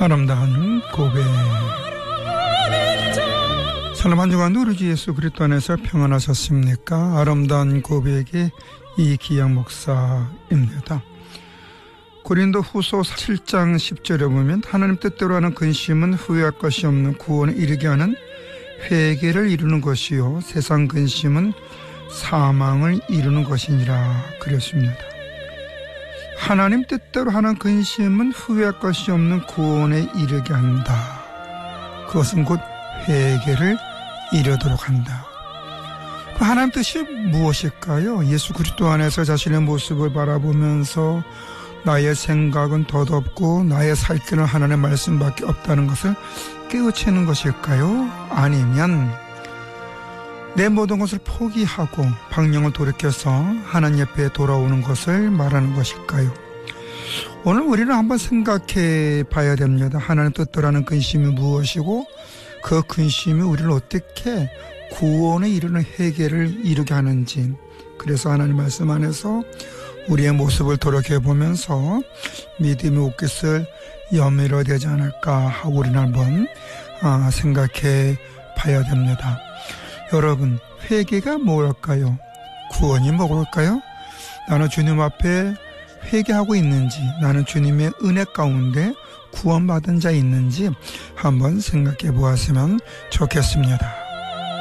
아름다운 고백. 사람 한 주간도 우리 주 예수 그리스도 안에서 평안하셨습니까? 아름다운 고백의 이기양 목사입니다. 고린도 후서 7장 10절에 보면 하나님 뜻대로 하는 근심은 후회할 것이 없는 구원에 이르게 하는 회개를 이루는 것이요 세상 근심은 사망을 이루는 것이니라 그랬습니다. 하나님 뜻대로 하는 근심은 후회할 것이 없는 구원에 이르게 한다. 그것은 곧 회개를 이루도록 한다. 그 하나님 뜻이 무엇일까요? 예수 그리스도 안에서 자신의 모습을 바라보면서 나의 생각은 덧없고 나의 살 길은 하나님의 말씀밖에 없다는 것을 깨우치는 것일까요? 아니면 내 모든 것을 포기하고 방향을 돌이켜서 하나님 옆에 돌아오는 것을 말하는 것일까요? 오늘 우리는 한번 생각해 봐야 됩니다. 하나님 뜻대로 하는 근심이 무엇이고 그 근심이 우리를 어떻게 구원에 이르는 회개를 이루게 하는지. 그래서 하나님 말씀 안에서 우리의 모습을 돌이켜보면서 믿음의 옷깃을 여미러야 되지 않을까 하고 우리는 한번 생각해 봐야 됩니다. 여러분, 회개가 뭘까요? 구원이 뭘까요? 나는 주님 앞에 회개하고 있는지, 나는 주님의 은혜 가운데 구원받은 자 있는지 한번 생각해 보았으면 좋겠습니다.